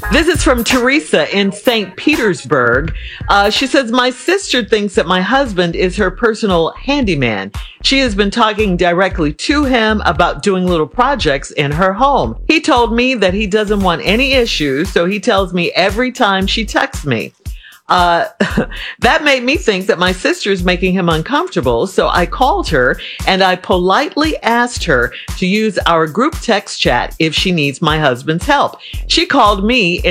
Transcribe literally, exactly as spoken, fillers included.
This is from Teresa in Saint Petersburg. Uh, she says, my sister thinks that my husband is her personal handyman. She has been talking directly to him about doing little projects in her home. He told me that he doesn't want any issues, so he tells me every time she texts me. Uh, that made me think that my sister is making him uncomfortable. So I called her and I politely asked her to use our group text chat if she needs my husband's help. She called me